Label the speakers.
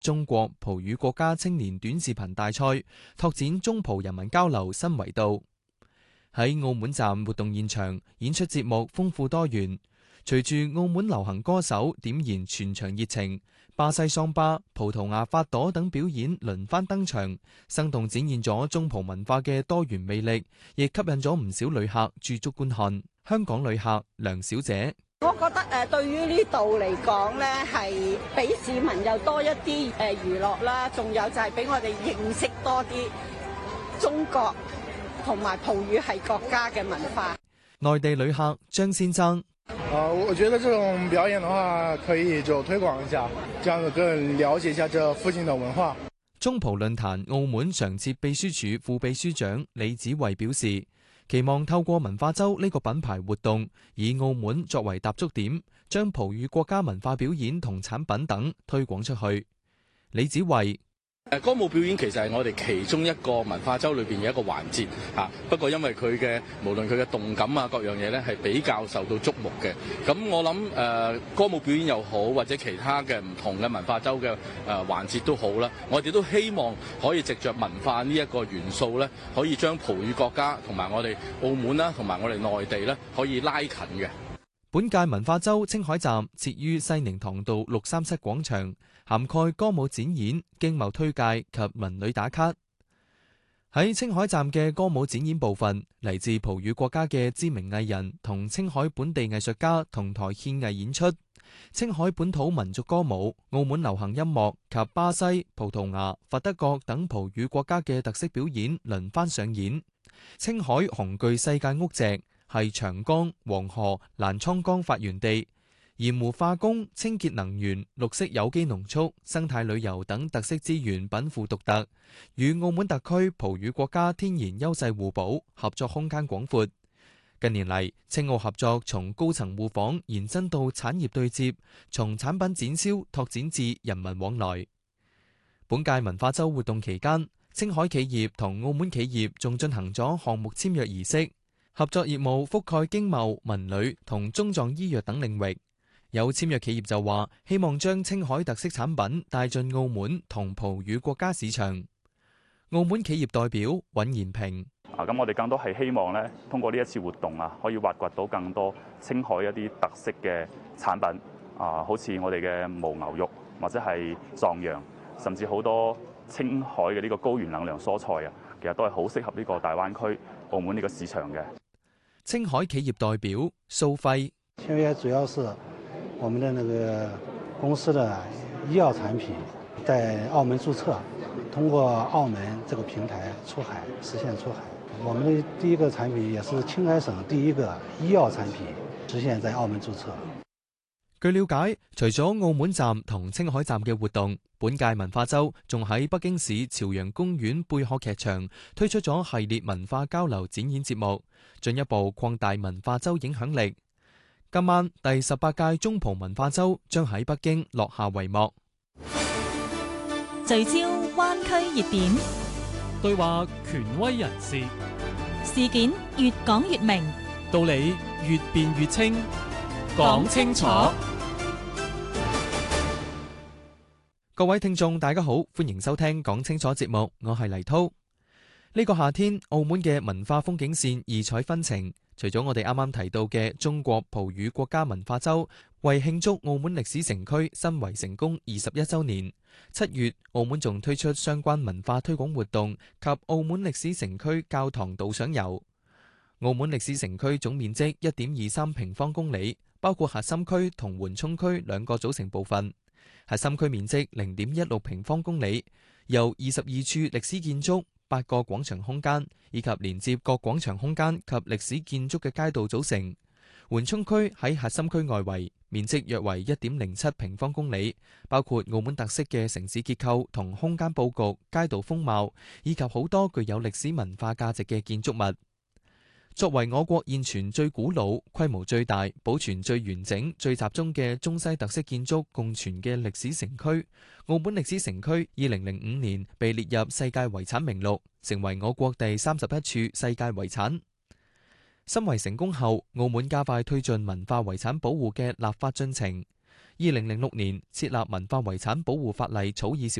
Speaker 1: 中國葡語國家青年短視頻大賽，拓展中葡人民交流新維度。喺澳門站活動現場，演出節目豐富多元，隨住澳門流行歌手點燃全場熱情，巴西桑巴、葡萄牙法朵等表演輪番登場，生動展現咗中葡文化嘅多元魅力，亦吸引咗唔少旅客駐足觀看。香港旅客梁小姐：
Speaker 2: 我覺得對於呢度嚟講呢，係俾市民又多一啲娛樂啦，仲有就係俾我哋認識多啲中國同埋葡語系國家嘅文化。
Speaker 1: 內地旅客張先生：
Speaker 3: 我覺得這種表演的話，可以就推廣一下，這樣子更了解一下這附近的文化。
Speaker 1: 中葡論壇澳門常設秘書處副秘書長李子維表示，期望透過文化周呢個品牌活動，以澳門作為踏足點，將葡語國家文化表演同產品等推廣出去。李子維：
Speaker 4: 歌舞表演其實係我哋其中一個文化周裏邊嘅一個環節嚇，不過因為佢嘅無論佢嘅動感啊各樣嘢咧係比較受到矚目嘅，咁我諗歌舞表演又好或者其他嘅唔同嘅文化周嘅環節都好啦，我哋都希望可以藉着文化呢一個元素咧，可以將葡語國家同埋我哋澳門啦同埋我哋內地咧可以拉近嘅。
Speaker 1: 本屆文化周青海站設於西寧塘道637廣場，涵蓋歌舞展演、經貿推介及文旅打卡。喺青海站嘅歌舞展演部分，嚟自葡語國家嘅知名藝人同青海本地藝術家同台獻藝演出，青海本土民族歌舞、澳門流行音樂及巴西、葡萄牙、佛得角等葡語國家嘅特色表演輪番上演。青海紅巨世界屋脊係長江、黃河、瀾滄江發源地，鹽湖化工、清潔能源、綠色有機農畜、生態旅遊等特色資源稟賦獨特，與澳門特區葡語國家天然優勢互補，合作空間廣闊。近年嚟，青澳合作從高層互訪延伸到產業對接，從產品展銷拓展至人民往來。本屆文化周活動期間，青海企業同澳門企業仲進行咗項目簽約儀式，合作業務覆蓋經貿、文旅同中藏醫藥等領域。有簽約企業就話，希望將青海特色產品帶進澳門同葡語國家市場。澳門企業代表尹延平：
Speaker 5: 咁我哋更多係希望咧，通過呢一次活動啊，可以挖掘到更多青海一啲特色嘅產品好似我哋嘅牦牛肉或者係壯陽，甚至好多青海嘅呢個高原冷涼蔬菜啊，其實都係好適合呢個大灣區澳門呢個市場嘅。
Speaker 1: 青海企業代表蘇輝：
Speaker 6: 簽約主要是我們的那個公司的醫藥產品在澳門註冊，通過澳門這個平台出海，實現出海。我們的第一個產品也是青海省第一個醫藥產品實現在澳門註冊。
Speaker 1: 據了解，除咗澳門站同青海站嘅活動，本屆文化周仲喺北京市朝陽公園貝殼劇場推出咗系列文化交流展演節目，進一步擴大文化周影響力。今晚第18屆中葡文化周將喺北京落下帷幕。
Speaker 7: 聚焦灣區熱點，
Speaker 8: 對話權威人士，
Speaker 7: 事件越講越明，
Speaker 8: 道理越辯越清，講清楚。
Speaker 1: 各位聽眾大家好，歡迎收聽講清楚節目，我係黎濤。呢個夏天，澳門嘅文化風景線異彩紛呈。除咗我哋啱啱提到嘅中國葡語國家文化周，為慶祝澳門歷史城區申遺成功21週年，7月澳門仲推出相關文化推廣活動及澳門歷史城區教堂導賞遊。澳門歷史城區總面積1.23平方公里，包括核心區同緩衝區兩個組成部分。核心區面積0.16平方公里，由22處歷史建築、8個廣場空間以及連接各廣場空間及歷史建築嘅街道組成。緩衝區喺核心區外圍，面積約為1.07平方公里，包括澳門特色嘅城市結構同空間佈局、街道風貌，以及好多具有歷史文化價值嘅建築物。作為我國現存最古老、規模最大、保存最完整、最集中嘅中西特色建築共存嘅歷史城區，澳門歷史城區2005年被列入世界遺產名錄，成為我國第31處世界遺產。申遺成功後，澳門加快推進文化遺產保護嘅立法進程。 2006年設立文化遺產保護法例草擬小